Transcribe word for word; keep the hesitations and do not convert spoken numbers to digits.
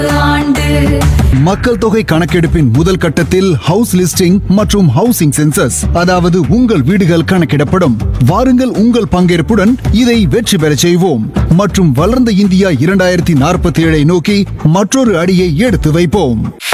ஆண்டு மக்கள் தொகை கணக்கெடுப்பின் முதல் கட்டத்தில் ஹவுஸ் லிஸ்டிங் மற்றும் ஹவுசிங் சென்சஸ், அதாவது உங்கள் வீடுகள் கணக்கிடப்படும். வாருங்கள், உங்கள் பங்கேற்புடன் இதை வெற்றி பெறச் செய்வோம் மற்றும் வளர்ந்த இந்தியா இரண்டாயிரத்தி நாற்பத்தி ஏழை நோக்கி மற்றொரு அடியை எடுத்து வைப்போம்.